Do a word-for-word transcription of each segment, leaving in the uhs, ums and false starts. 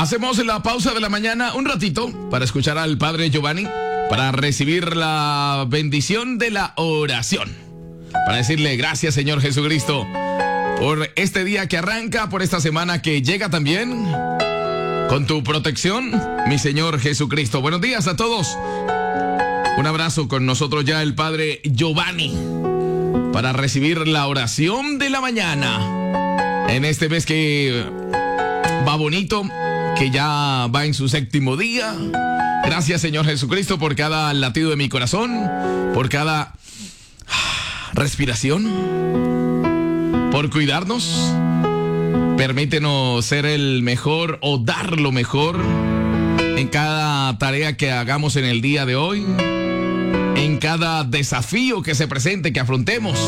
Hacemos la pausa de la mañana un ratito para escuchar al Padre Giovanni, para recibir la bendición de la oración, para decirle gracias, Señor Jesucristo, por este día que arranca, por esta semana que llega también, con tu protección, mi Señor Jesucristo. Buenos días a todos. Un abrazo, con nosotros ya el Padre Giovanni, para recibir la oración de la mañana en este mes que va bonito, que ya va en su séptimo día. Gracias, Señor Jesucristo, por cada latido de mi corazón, por cada respiración, por cuidarnos. Permítenos ser el mejor o dar lo mejor en cada tarea que hagamos en el día de hoy, en cada desafío que se presente, que afrontemos.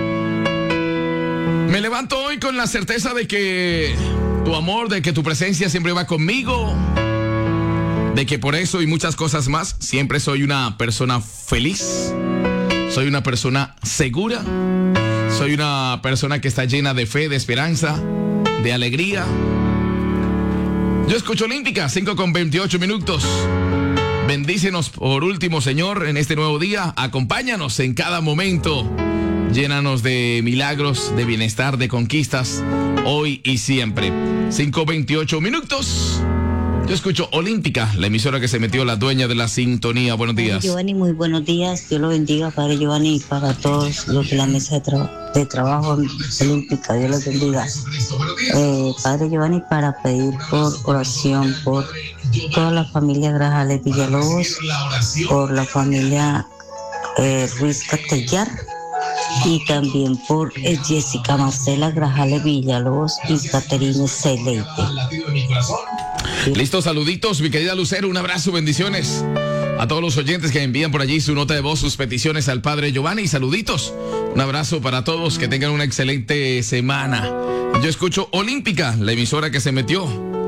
Me levanto hoy con la certeza de que tu amor, de que tu presencia siempre va conmigo, de que por eso y muchas cosas más siempre soy una persona feliz, soy una persona segura, soy una persona que está llena de fe, de esperanza, de alegría. Yo escucho Olímpica, cinco con veintiocho minutos. Bendícenos por último, Señor, en este nuevo día. Acompáñanos en cada momento. Llénanos de milagros, de bienestar, de conquistas, hoy y siempre. cinco veintiocho minutos. Yo escucho Olímpica, la emisora que se metió, la dueña de la sintonía. Buenos días. Padre Giovanni, muy buenos días. Dios lo bendiga, Padre Giovanni, y para todos los de la mesa de, tra- de trabajo Olímpica. Dios los bendiga. Eh, Padre Giovanni, para pedir por oración por toda la familia Grajales Villalobos, por la familia eh, Ruiz Castellar, y también por eh, Jessica Marcela Grajales Villalobos y Caterine Celeite. Listo, saluditos, mi querida Lucero, un abrazo, bendiciones a todos los oyentes que envían por allí su nota de voz, sus peticiones al Padre Giovanni. Saluditos, un abrazo para todos, que tengan una excelente semana. Yo escucho Olímpica, la emisora que se metió.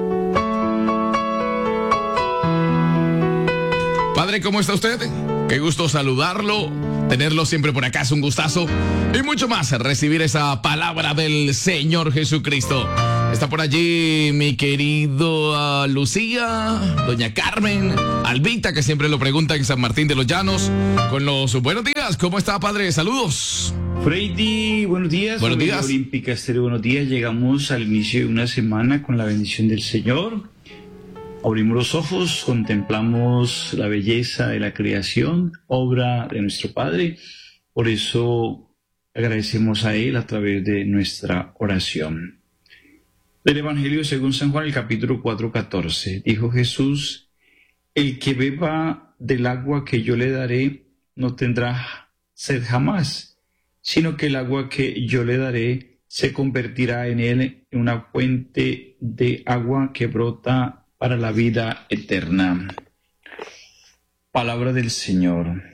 Padre, ¿cómo está usted? Qué gusto saludarlo, tenerlo siempre por acá, es un gustazo. Y mucho más, recibir esa palabra del Señor Jesucristo. Está por allí mi querido uh, Lucía, doña Carmen, Albita, que siempre lo pregunta en San Martín de los Llanos, con los buenos días. ¿Cómo está, padre? Saludos. Freddy, buenos días. Buenos días. Olímpica Estéreo, buenos días. Llegamos al inicio de una semana con la bendición del Señor. Abrimos los ojos, contemplamos la belleza de la creación, obra de nuestro Padre. Por eso agradecemos a Él a través de nuestra oración. Del Evangelio según San Juan, el capítulo cuatro, catorce. Dijo Jesús: el que beba del agua que yo le daré no tendrá sed jamás, sino que el agua que yo le daré se convertirá en él en una fuente de agua que brota para la vida eterna. Palabra del Señor.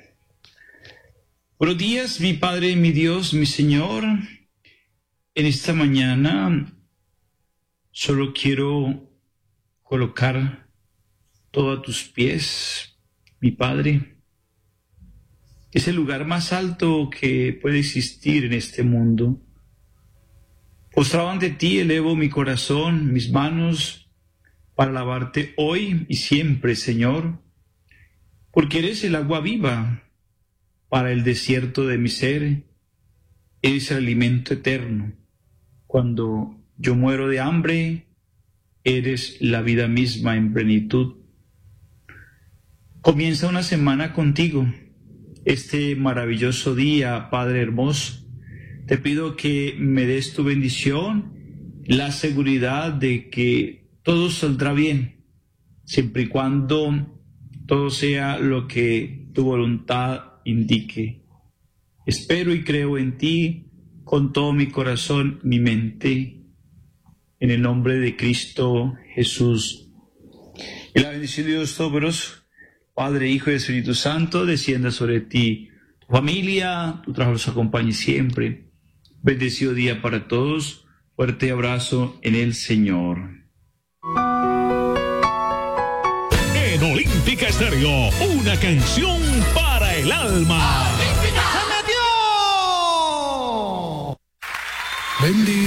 Buenos días, mi Padre, mi Dios, mi Señor. En esta mañana solo quiero colocar todo a tus pies, mi Padre. Es el lugar más alto que puede existir en este mundo. Postrado ante ti, elevo mi corazón, mis manos, para alabarte hoy y siempre, Señor, porque eres el agua viva para el desierto de mi ser, eres el alimento eterno. Cuando yo muero de hambre, eres la vida misma en plenitud. Comienza una semana contigo, este maravilloso día, Padre hermoso. Te pido que me des tu bendición, la seguridad de que todo saldrá bien, siempre y cuando todo sea lo que tu voluntad indique. Espero y creo en ti con todo mi corazón, mi mente, en el nombre de Cristo Jesús. Y la bendición de Dios Todopoderoso, Padre, Hijo y Espíritu Santo, descienda sobre ti, tu familia, tu trabajo los acompañe siempre. Bendecido día para todos. Fuerte abrazo en el Señor. En Olímpica Estéreo, una canción para el alma. Bendiga.